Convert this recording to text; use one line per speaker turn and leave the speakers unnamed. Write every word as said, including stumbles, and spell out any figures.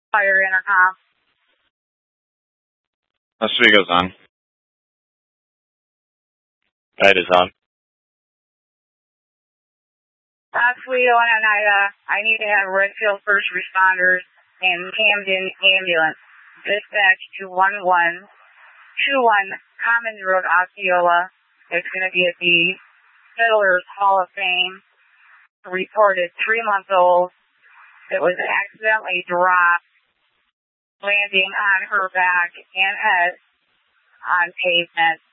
Fire intercom.
The speaker's on. Light is on.
Oswego and Oneida, I need to have Redfield first responders and Camden ambulance. Dispatch to one one two one Commons Road, Osceola. It's going to be at the Fiddler's Hall of Fame. Reported three months old. It was accidentally dropped, landing on her back and head on pavement.